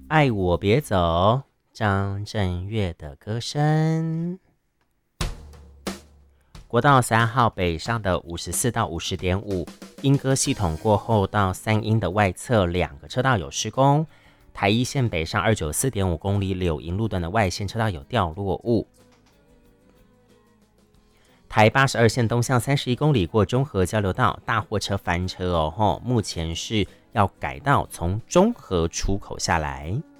爱我别走，张震岳的歌声。国道3号北上的54到50.5，莺歌系统过后到三莺的外侧2个车道有施工。台一线北上294.5公里柳营路段的外线车道有掉落物。台82线东向31公里过中和交流道，大货车翻车哦，目前是要改道从中和出口下来。